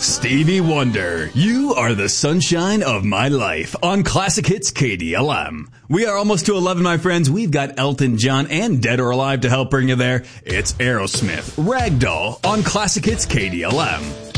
Stevie Wonder, you are the sunshine of my life on Classic Hits KDLM. We are almost to 11, my friends. We've got Elton John and Dead or Alive to help bring you there. It's Aerosmith, Ragdoll on Classic Hits KDLM.